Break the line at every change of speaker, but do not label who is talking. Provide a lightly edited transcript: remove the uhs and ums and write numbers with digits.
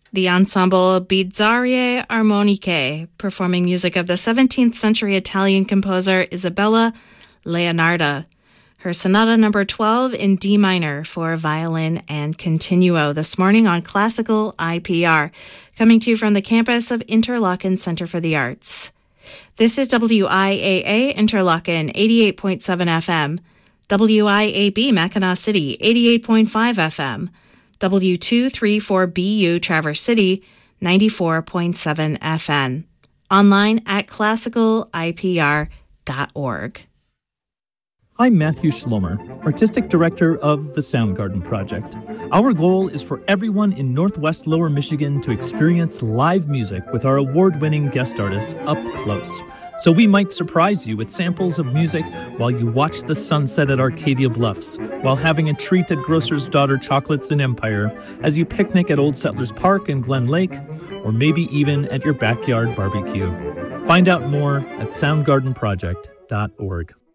The ensemble Bizarre Armoniche, performing music of the 17th century Italian composer Isabella Leonarda. Her Sonata Number 12 in D minor for violin and continuo this morning on Classical IPR, coming to you from the campus of Interlochen Center for the Arts. This is WIAA Interlochen 88.7 FM, WIAB Mackinac City 88.5 FM, W234BU Traverse City 94.7 FM. Online at classicalipr.org.
I'm Matthew Schlomer, Artistic Director of the Soundgarden Project. Our goal is for everyone in Northwest Lower Michigan to experience live music with our award-winning guest artists up close. So we might surprise you with samples of music while you watch the sunset at Arcadia Bluffs, while having a treat at Grocer's Daughter Chocolates in Empire, as you picnic at Old Settlers Park in Glen Lake, or maybe even at your backyard barbecue. Find out more at soundgardenproject.org.